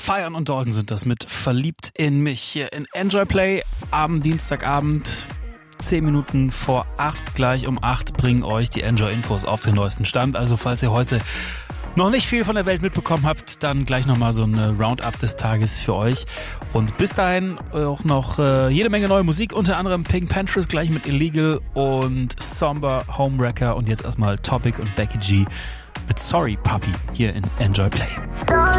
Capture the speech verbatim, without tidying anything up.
Feiern und Dalton sind das mit Verliebt in mich hier in Enjoy Play am Dienstagabend. Zehn Minuten vor acht, gleich um acht bringen euch die Enjoy-Infos auf den neuesten Stand. Also falls ihr heute noch nicht viel von der Welt mitbekommen habt, dann gleich nochmal so ein Roundup des Tages für euch. Und bis dahin auch noch äh, jede Menge neue Musik, unter anderem Pink Panthers gleich mit Illegal und Somber Homewrecker und jetzt erstmal Topic und Becky G mit Sorry Puppy hier in Enjoy Play.